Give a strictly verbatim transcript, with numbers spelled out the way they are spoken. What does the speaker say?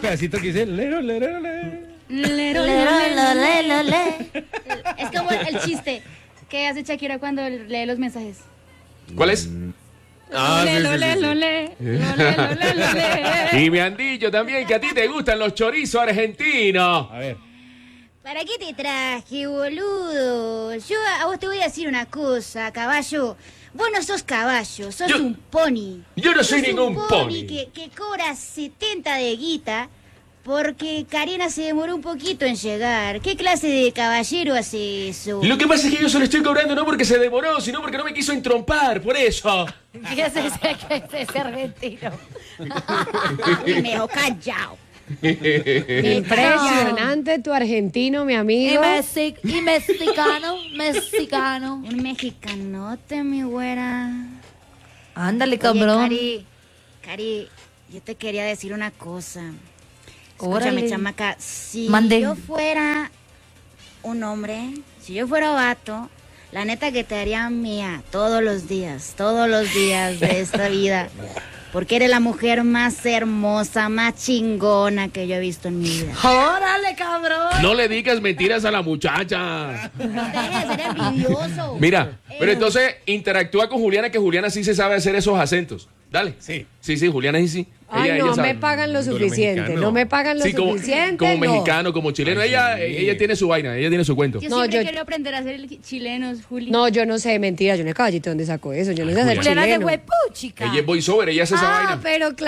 pedacito que dice lero, lero, lero. Lero, lero, lero, lero, lero. Es como el chiste que hace Shakira cuando lee los mensajes. ¿Cuál es? Ah, sí, Lelo, sí, sí, lelo, sí. le, lo, lelo, lelo, le. Y me han dicho también que a ti te gustan los chorizos argentinos. A ver. ¿Para qué te traje, boludo? Yo a vos te voy a decir una cosa, caballo. Vos no sos caballo, sos Yo- un pony. yo no soy Sos ningún un pony. Que, que cobra setenta de guita porque Karina se demoró un poquito en llegar. ¿Qué clase de caballero hace eso? Lo que pasa es que yo se lo estoy cobrando no porque se demoró, sino porque no me quiso entrompar, por eso. ¿Qué es ese, qué es ese argentino? Y me dejó callado. Impresionante tu argentino, mi Y, amigo. mexi- y mexicano, mexicano. Un mexicanote, mi güera. Ándale, Oye, cabrón. Cari, Cari, yo te quería decir una cosa. Órale. Escúchame, chamaca. Si Mande. yo fuera un hombre, si yo fuera vato, la neta que te haría mía todos los días, todos los días de esta vida. Porque eres la mujer más hermosa, más chingona que yo he visto en mi vida. Órale, cabrón. No le digas mentiras a la muchacha. Deja de ser envidioso. Mira, Eh, pero entonces interactúa con Juliana, que Juliana sí se sabe hacer esos acentos. Dale. Sí. Sí, sí, Juliana sí, sí. Ay, Ella- no ella sabe. me pagan lo Tú eres suficiente. mexicano. No me pagan lo Sí, como, suficiente. como no. mexicano, como chileno. Ay, ella, sí. ella tiene su vaina, ella tiene su cuento. Yo No, siempre yo- quiero aprender a hacer el chilenos, Juli. No, yo no sé, mentira. Yo no sé, caballito, ¿dónde sacó eso? Yo no sé hacer Juliana Juliana de chileno. huepuchica. Ella es voiceover, ella hace esa Ah, vaina. pero